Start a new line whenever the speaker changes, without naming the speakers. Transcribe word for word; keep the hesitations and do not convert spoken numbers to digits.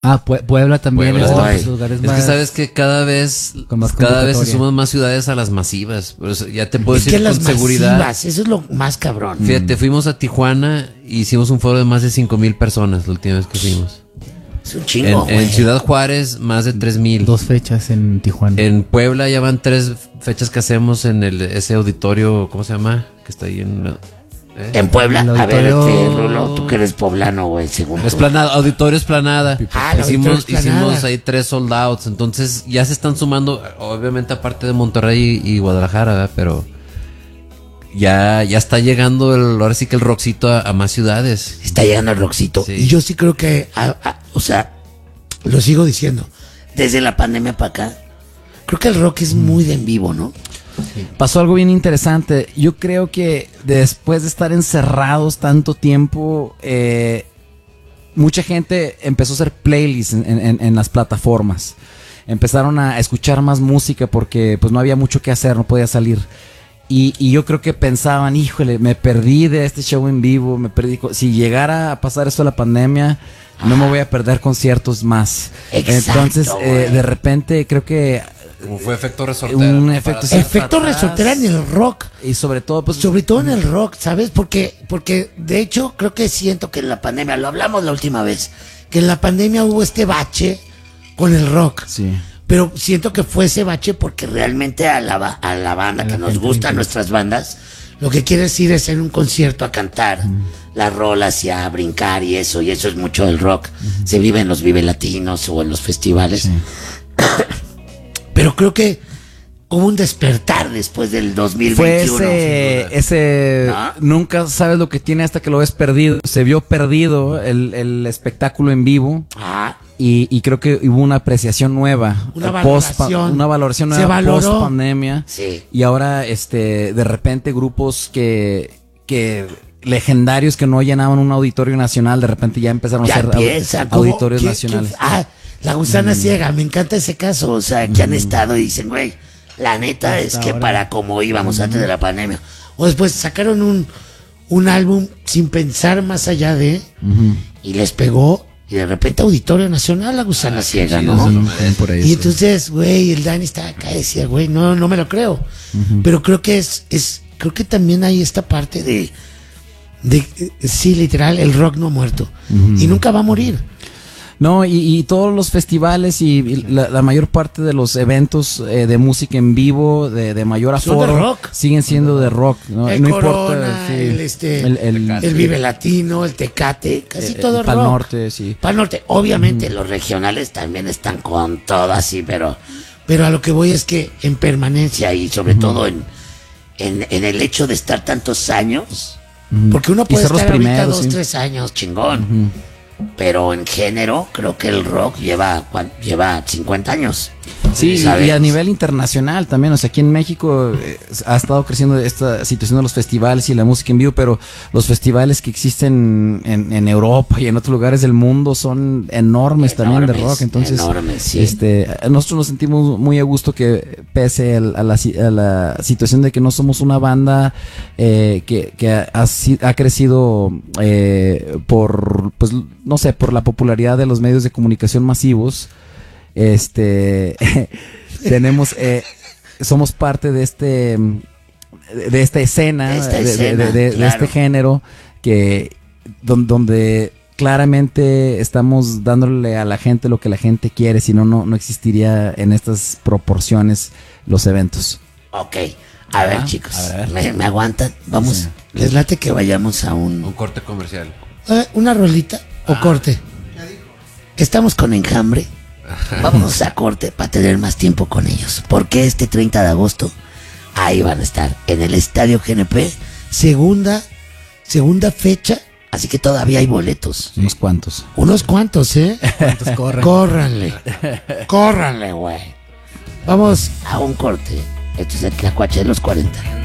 Ah, Pue- Puebla también
Puebla.
es de
Ay.
los lugares
Es
más.
que sabes que cada vez,
Con más
cada vez se
convocatoria.
suman más ciudades a las masivas. Por eso ya te puedo
Es
decir
que
con
las
seguridad.
masivas, eso es lo más cabrón.
Fíjate, fuimos a Tijuana y hicimos un foro de más de cinco mil personas la última vez que fuimos.
Es un
En,
chingo,
en
güey.
Ciudad Juárez, más de tres mil.
Dos fechas en Tijuana.
En Puebla ya van tres fechas que hacemos en el ese auditorio, ¿cómo se llama? Que está ahí en... ¿eh?
En Puebla,
El
a ver,
auditorio-
este, Rulo, tú que eres poblano, güey, según tú.
Esplanada, Auditorio Esplanada.
Ah, el
hicimos,
Auditorio Esplanada.
hicimos ahí tres sold outs. Entonces ya se están sumando, obviamente aparte de Monterrey y, y Guadalajara, ¿verdad? Pero ya, ya está llegando el, ahora sí que el rockcito a, a más ciudades.
Está llegando el rockcito.
Sí.
Y yo sí creo que, a- a- o sea, lo sigo diciendo, desde la pandemia para acá, creo que el rock es muy de en vivo, ¿no?
Pasó algo bien interesante. Yo creo que después de estar encerrados tanto tiempo, eh, mucha gente empezó a hacer playlists en, en- en las plataformas. Empezaron a escuchar más música porque pues no había mucho que hacer, no podía salir. Y, y yo creo que pensaban, híjole, me perdí de este show en vivo, me perdí. co- Si llegara a pasar esto de la pandemia, no me voy a perder conciertos más.
Exacto,
Entonces, eh,
güey.
de repente creo que
Como fue efecto resortera.
un efecto
Para-
Efecto
atrás.
resortera en el rock.
Y sobre todo, pues.
Sobre todo en el rock, ¿sabes? Porque, porque de hecho creo que siento que en la pandemia, lo hablamos la última vez, que en la pandemia hubo este bache con el rock.
Sí.
Pero siento que fue ese bache porque realmente a la, ba- a la banda que nos gustan nuestras bandas, lo que quiere decir es ir a un concierto a cantar las rolas y a brincar y eso, y eso es mucho del rock. Se vive en los Vive Latinos o en los festivales. Pero creo que hubo un despertar después del dos mil veintiuno.
Fue ese, ese
¿No?
nunca sabes lo que tiene hasta que lo ves perdido. Se vio perdido el, el espectáculo en vivo
Ah,
y, y creo que hubo una apreciación nueva.
Una
eh, post-
valoración.
una valoración
Se
nueva
valoró.
post pandemia.
sí.
Y ahora, este, de repente grupos que, que legendarios que no llenaban un auditorio nacional, de repente ya empezaron
Ya
a hacer au-
empieza. ¿cómo?
auditorios
¿Qué- qué-
nacionales.
ah, la gusana ciega, me encanta ese caso. O sea, que han estado y dicen, güey, la neta es que
ahora.
para como íbamos antes de la pandemia. O después sacaron un, un álbum sin pensar más allá de, y les pegó, y de repente Auditorio Nacional, la gusana ciega,
chido,
¿no?
eso no
Ven por ahí,
Y
sí.
entonces, güey, el Dani estaba acá y decía, güey, no, no me lo creo. Pero creo que es, es, creo que también hay esta parte de, de, eh, sí, literal, el rock no ha muerto. Y nunca va a morir.
No, y, y todos los festivales y, y la, la mayor parte de los eventos eh, de música en vivo, de, de mayor
Son de
aforo,
rock.
siguen siendo de rock. No,
El
no
Corona,
importa. sí.
el, este,
el, el-
el Vive Latino, el Tecate, casi
eh,
todo
el
rock.
Pal Norte, sí.
Pal Norte. Obviamente los regionales también están con todo así, pero, pero a lo que voy es que en permanencia y sobre todo en, en, en el hecho de estar tantos años, porque uno
Y
puede
ser los
estar ahorita
primeros,
dos,
sí.
tres años, chingón. Pero en género, creo que el rock lleva, ¿cuán- lleva cincuenta años.
Sí,
¿sabes?
y a nivel internacional también, o sea, aquí en México eh, ha estado creciendo esta situación de los festivales y la música en vivo, pero los festivales que existen en, en Europa y en otros lugares del mundo son enormes, también de
Enormes,
rock, entonces
enormes, sí.
este, nosotros nos sentimos muy a gusto que pese al- a la, si- a la situación de que no somos una banda eh, que, que ha, ha si- ha crecido eh, por, pues, no sé, por la popularidad de los medios de comunicación masivos. Este tenemos eh, somos parte de este de esta escena
De esta
de, de-
escena,
de- de- de
claro.
este género que don- donde claramente estamos dándole a la gente lo que la gente quiere, si no no no existiría en estas proporciones los eventos.
Ok. A ver,
Ah,
chicos,
a ver, a ver.
Me, me aguantan. Vamos, les late que vayamos a un...
Un corte comercial.
Eh, ¿Una rolita o corte? Estamos con Enjambre. Vámonos a corte para tener más tiempo con ellos. Porque este treinta de agosto ahí van a estar en el Estadio G N P. Segunda, segunda fecha. Así que todavía hay boletos.
Unos cuantos.
Unos cuantos, ¿eh?
¿Cuántos corren?
Córranle. Córranle, güey. Vamos a un corte. Esto es el Tlacuache de los cuarenta.